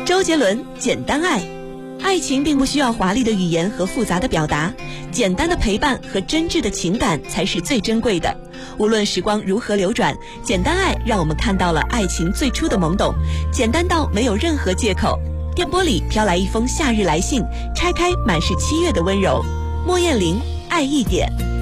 周杰伦《简单爱》，爱情并不需要华丽的语言和复杂的表达，简单的陪伴和真挚的情感才是最珍贵的。无论时光如何流转，简单爱让我们看到了爱情最初的懵懂，简单到没有任何借口。电波里飘来一封夏日来信，拆开满是7月的温柔。莫艳玲，爱一点。